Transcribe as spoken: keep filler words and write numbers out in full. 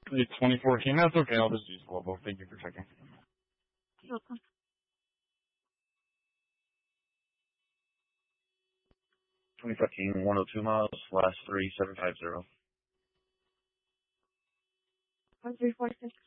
The twenty fourteen, that's okay, I'll just use Global. Thank you for checking. Welcome. twenty fourteen, one oh two miles, last three, seven five zero. one three four six.